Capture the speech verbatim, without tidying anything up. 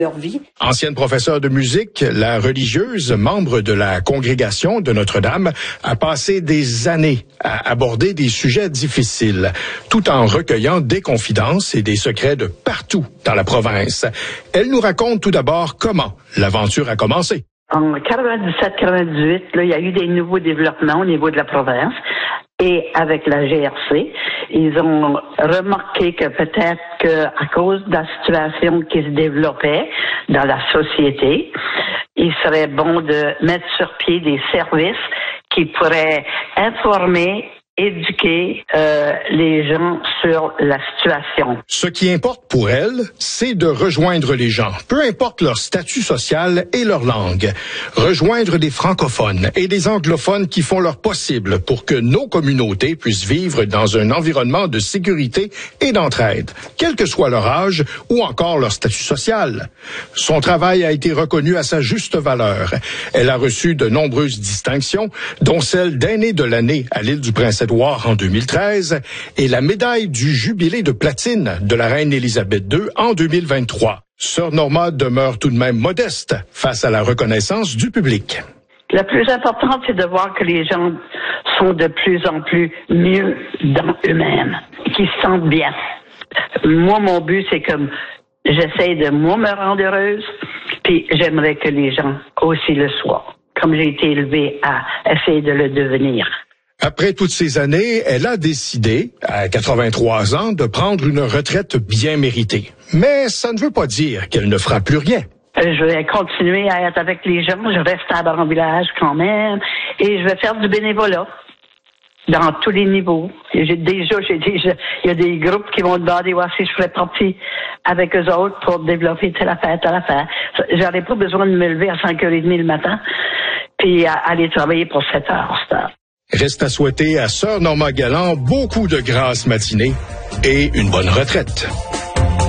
leur vie. Ancienne professeure de musique, la religieuse, membre de la congrégation de Notre-Dame, a passé des années à aborder des sujets difficiles, tout en recueillant des confidences et des secrets de partout dans la province. Elle nous raconte tout d'abord comment l'aventure a commencé. En quatre-vingt-dix-sept quatre-vingt-dix-huit, là, il y a eu des nouveaux développements au niveau de la province. Et avec la G R C, ils ont remarqué que peut-être qu'à cause de la situation qui se développait dans la société, il serait bon de mettre sur pied des services qui pourraient informer, éduquer euh, les gens sur la situation. Ce qui importe pour elle, c'est de rejoindre les gens, peu importe leur statut social et leur langue. Rejoindre des francophones et des anglophones qui font leur possible pour que nos communautés puissent vivre dans un environnement de sécurité et d'entraide, quel que soit leur âge ou encore leur statut social. Son travail a été reconnu à sa juste valeur. Elle a reçu de nombreuses distinctions, dont celle d'aînée de l'année à l'île du Prince-Édouard en deux mille treize et la médaille du jubilé de platine de la reine Élisabeth deux en deux mille vingt-trois. Sœur Norma demeure tout de même modeste face à la reconnaissance du public. Le plus important, c'est de voir que les gens sont de plus en plus mieux dans eux-mêmes, qu'ils se sentent bien. Moi, mon but, c'est que j'essaie de moi me rendre heureuse, puis j'aimerais que les gens aussi le soient, comme j'ai été élevée à essayer de le devenir. Après toutes ces années, elle a décidé, à quatre-vingt-trois ans, de prendre une retraite bien méritée. Mais ça ne veut pas dire qu'elle ne fera plus rien. Je vais continuer à être avec les gens, je reste à Baron-Village quand même, et je vais faire du bénévolat dans tous les niveaux. J'ai déjà, j'ai déjà, il y a des groupes qui vont demander voir si je ferais partie avec eux autres pour développer telle affaire, telle affaire. J'aurais pas besoin de me lever à cinq heures trente le matin, puis à aller travailler pour sept heures. Reste à souhaiter à Sœur Norma Galland beaucoup de grâce matinée et une bonne retraite.